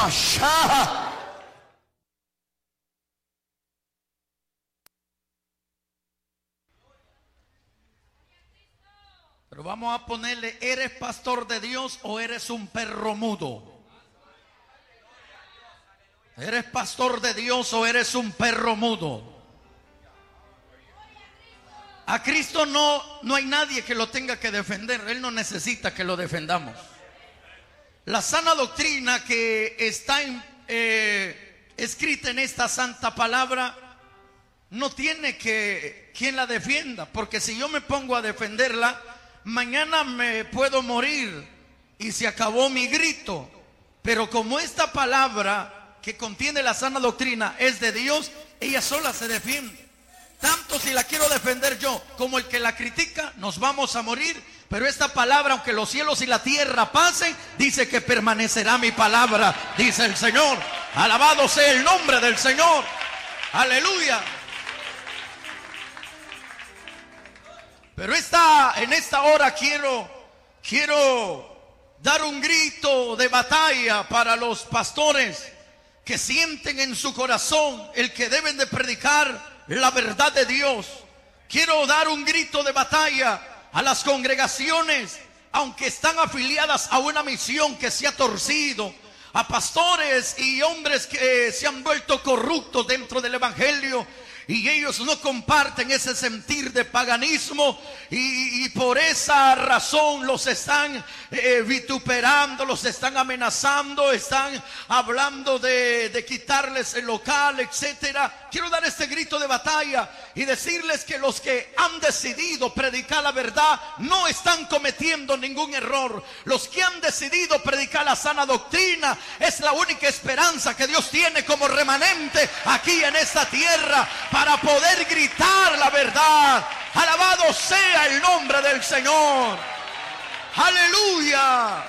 Masha. Pero vamos a ponerle, ¿eres pastor de Dios o eres un perro mudo? ¿Eres pastor de Dios o eres un perro mudo? A Cristo no hay nadie que lo tenga que defender. Él no necesita que lo defendamos. La sana doctrina que está escrita en esta santa palabra no tiene que quien la defienda, porque si yo me pongo a defenderla, mañana me puedo morir y se acabó mi grito. Pero como esta palabra que contiene la sana doctrina es de Dios, ella sola se defiende. Tanto si la quiero defender yo como el que la critica, nos vamos a morir. Pero esta palabra, aunque los cielos y la tierra pasen, dice que permanecerá mi palabra, dice el Señor. Alabado sea el nombre del Señor. Aleluya. Pero en esta hora quiero dar un grito de batalla para los pastores que sienten en su corazón el que deben de predicar la verdad de Dios. Quiero dar un grito de batalla a las congregaciones, aunque están afiliadas a una misión que se ha torcido, a pastores y hombres que se han vuelto corruptos dentro del evangelio, y ellos no comparten ese sentir de paganismo, y por esa razón los están vituperando, los están amenazando, están hablando de quitarles el local, etcétera. Quiero dar este grito de batalla y decirles que los que han decidido predicar la verdad no están cometiendo ningún error. Los que han decidido predicar la sana doctrina es la única esperanza que Dios tiene como remanente aquí en esta tierra, para poder gritar la verdad. Alabado sea el nombre del Señor. Aleluya.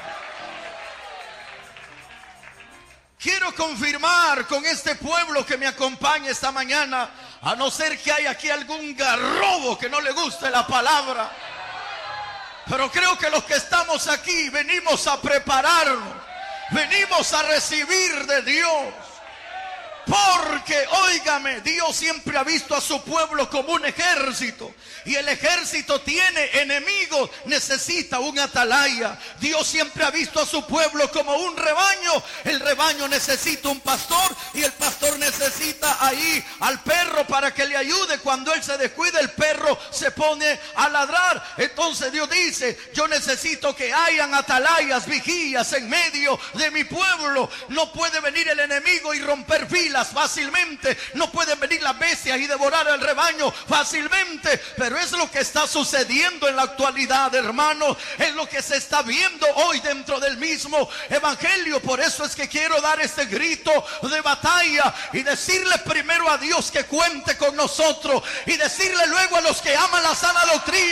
Quiero confirmar con este pueblo que me acompaña esta mañana, a no ser que haya aquí algún garrobo que no le guste la palabra, pero creo que los que estamos aquí venimos a prepararnos, venimos a recibir de Dios. Porque, óigame, Dios siempre ha visto a su pueblo como un ejército, y el ejército tiene enemigos, necesita un atalaya. Dios siempre ha visto a su pueblo como un rebaño, el rebaño necesita un pastor, y el pastor necesita ahí al perro para que le ayude. Cuando él se descuida, el perro se pone a ladrar. Entonces Dios dice, yo necesito que hayan atalayas, vigías en medio de mi pueblo. No puede venir el enemigo y romper filas fácilmente, no pueden venir las bestias y devorar el rebaño fácilmente. Pero es lo que está sucediendo en la actualidad, hermano, es lo que se está viendo hoy dentro del mismo evangelio. Por eso es que quiero dar este grito de batalla y decirle primero a Dios que cuente con nosotros, y decirle luego a los que aman la sana doctrina